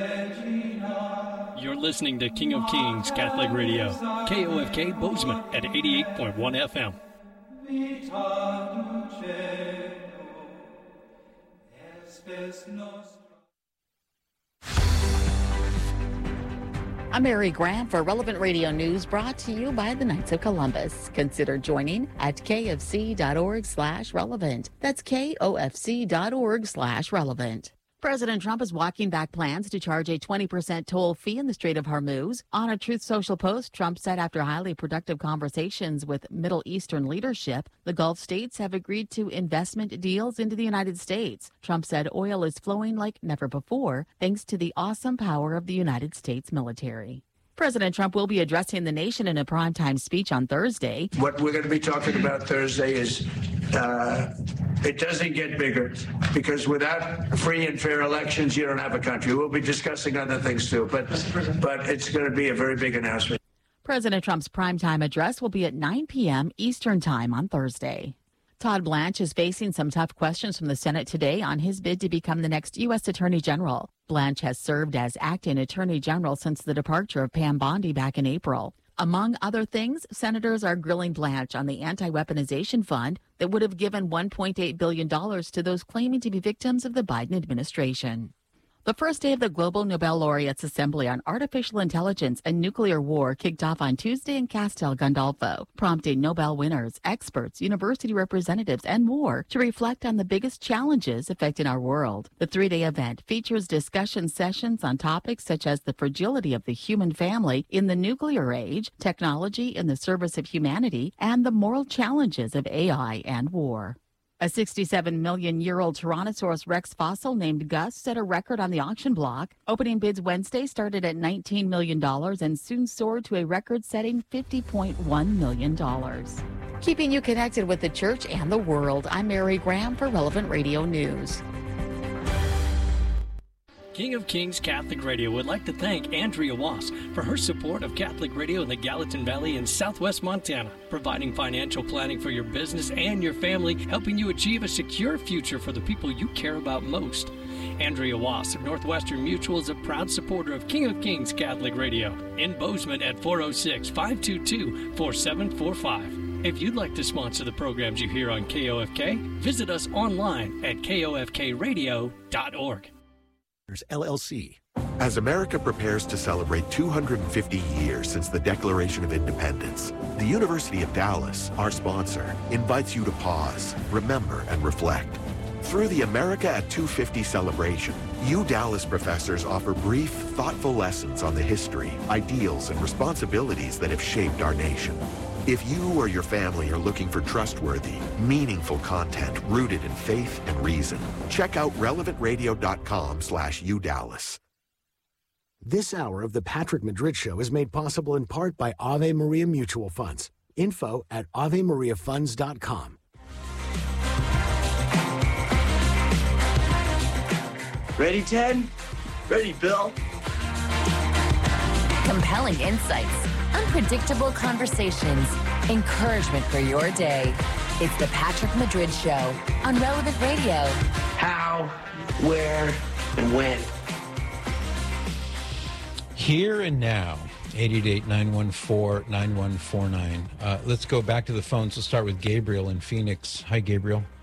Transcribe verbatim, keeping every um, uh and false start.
You're listening to King of Kings Catholic Radio, K O F K Bozeman at eighty-eight point one F M. I'm Mary Graham for Relevant Radio News, brought to you by the Knights of Columbus. Consider joining at kfc.org slash relevant. That's kofc.org slash relevant. President Trump is walking back plans to charge a twenty percent toll fee in the Strait of Hormuz. On a Truth Social post, Trump said after highly productive conversations with Middle Eastern leadership, the Gulf states have agreed to investment deals into the United States. Trump said oil is flowing like never before, thanks to the awesome power of the United States military. President Trump will be addressing the nation in a primetime speech on Thursday. What we're going to be talking about Thursday is uh, it doesn't get bigger, because without free and fair elections, you don't have a country. We'll be discussing other things too, but but it's going to be a very big announcement. President Trump's primetime address will be at nine p.m. Eastern Time on Thursday. Todd Blanche is facing some tough questions from the Senate today on his bid to become the next U S Attorney General. Blanche has served as acting Attorney General since the departure of Pam Bondi back in April. Among other things, senators are grilling Blanche on the anti-weaponization fund that would have given one point eight billion dollars to those claiming to be victims of the Biden administration. The first day of the Global Nobel Laureates Assembly on Artificial Intelligence and Nuclear War kicked off on Tuesday in Castel Gandolfo, prompting Nobel winners, experts, university representatives, and more to reflect on the biggest challenges affecting our world. The three-day event features discussion sessions on topics such as the fragility of the human family in the nuclear age, technology in the service of humanity, and the moral challenges of A I and war. A sixty-seven million year old Tyrannosaurus rex fossil named Gus set a record on the auction block. Opening bids Wednesday started at nineteen million dollars and soon soared to a record-setting fifty point one million dollars. Keeping you connected with the church and the world, I'm Mary Graham for Relevant Radio News. King of Kings Catholic Radio would like to thank Andrea Wass for her support of Catholic radio in the Gallatin Valley in southwest Montana, providing financial planning for your business and your family, helping you achieve a secure future for the people you care about most. Andrea Wass of Northwestern Mutual is a proud supporter of King of Kings Catholic Radio in Bozeman at four oh six, five two two, four seven four five. If you'd like to sponsor the programs you hear on K O F K, visit us online at k o f k radio dot org. L L C. As America prepares to celebrate two hundred fifty years since the Declaration of Independence, the University of Dallas, our sponsor, invites you to pause, remember, and reflect. Through the America at two fifty celebration, U Dallas professors offer brief, thoughtful lessons on the history, ideals, and responsibilities that have shaped our nation. If you or your family are looking for trustworthy, meaningful content rooted in faith and reason, check out relevant radio dot com slash U Dallas. This hour of the Patrick Madrid Show is made possible in part by Ave Maria Mutual Funds. Info at ave maria funds dot com. Ready, Ted? Ready, Bill? Compelling insights, unpredictable conversations, encouragement for your day. It's the Patrick Madrid Show on Relevant Radio. How, where, and when? Here and now, eight eight eight, nine one four, nine one four nine. Uh, let's go back to the phones. Let's start with Gabriel in Phoenix. Hi, Gabriel.